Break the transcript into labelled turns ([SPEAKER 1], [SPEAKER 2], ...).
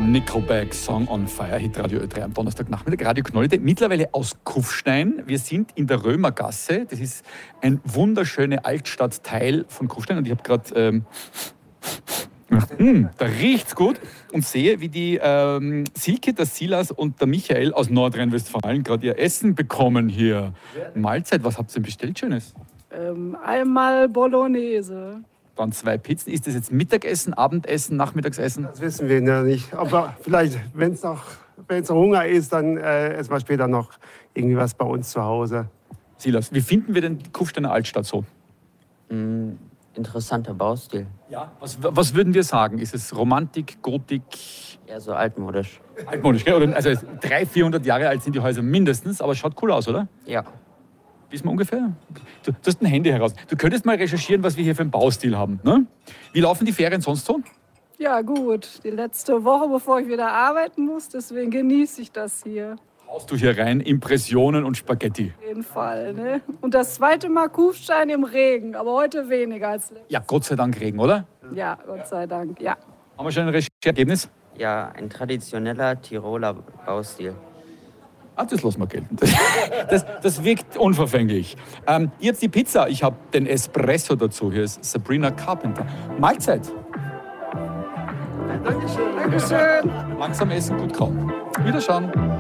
[SPEAKER 1] Nickelback, Song on Fire, Hitradio Ö3 am Donnerstagnachmittag, Radio Knollede, mittlerweile aus Kufstein. Wir sind in der Römergasse, das ist ein wunderschöner Altstadtteil von Kufstein und ich habe gerade, da riecht's gut und sehe, wie die Silke, der Silas und der Michael aus Nordrhein-Westfalen gerade ihr Essen bekommen hier. Mahlzeit, was habt ihr denn bestellt Schönes?
[SPEAKER 2] Einmal Bolognese.
[SPEAKER 1] Dann 2 Pizzen. Ist das jetzt Mittagessen, Abendessen, Nachmittagsessen?
[SPEAKER 3] Das wissen wir ja nicht. Aber vielleicht, wenn es noch Hunger ist, dann essen wir später noch irgendwie was bei uns zu Hause.
[SPEAKER 1] Silas, wie finden wir denn die Kufsteiner Altstadt so?
[SPEAKER 4] Interessanter Baustil.
[SPEAKER 1] Ja. Was würden wir sagen? Ist es Romantik, Gotik?
[SPEAKER 4] Eher so altmodisch.
[SPEAKER 1] Altmodisch, gell? Oder, also 300-400 Jahre alt sind die Häuser mindestens, aber es schaut cool aus, oder?
[SPEAKER 4] Ja.
[SPEAKER 1] Wissen wir ungefähr? Du hast ein Handy heraus. Du könntest mal recherchieren, was wir hier für einen Baustil haben. Ne? Wie laufen die Ferien sonst so?
[SPEAKER 2] Ja gut, die letzte Woche, bevor ich wieder arbeiten muss, deswegen genieße ich das hier.
[SPEAKER 1] Haust du hier rein, Impressionen und Spaghetti?
[SPEAKER 2] Auf jeden Fall, ne? Und das zweite Mal Kufstein im Regen, aber heute weniger als letztes.
[SPEAKER 1] Ja, Gott sei Dank Regen, oder?
[SPEAKER 2] Ja, Gott sei Dank, ja.
[SPEAKER 1] Haben wir schon ein Rechercheergebnis?
[SPEAKER 4] Ja, ein Tiroler Baustil.
[SPEAKER 1] Das lassen wir gelten. Das wirkt unverfänglich. Jetzt die Pizza. Ich habe den Espresso dazu. Hier ist Sabrina Carpenter. Mahlzeit.
[SPEAKER 2] Dankeschön.
[SPEAKER 1] Langsam essen, gut kauen. Wiederschauen.